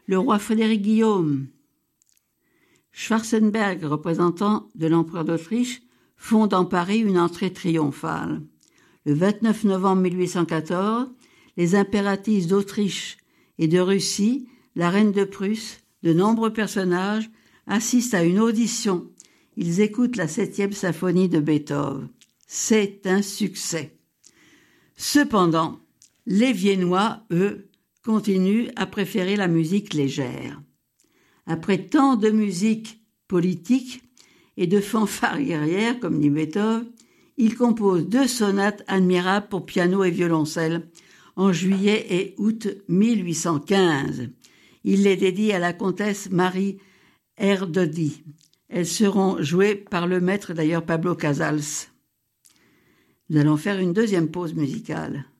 le roi Frédéric Guillaume. Schwarzenberg, représentant de l'empereur d'Autriche, fonde en Paris une entrée triomphale. Le 29 novembre 1814, les impératrices d'Autriche et de Russie, la reine de Prusse, de nombreux personnages assistent à une audition. Ils écoutent la 7e symphonie de Beethoven. C'est un succès. Cependant, les Viennois, eux, continuent à préférer la musique légère. Après tant de musique politique et de fanfares guerrières, comme dit Beethoven, il compose 2 sonates admirables pour piano et violoncelle en juillet et août 1815. Il les dédie à la comtesse Marie Erdődy. Elles seront jouées par le maître d'ailleurs Pablo Casals. Nous allons faire une deuxième pause musicale.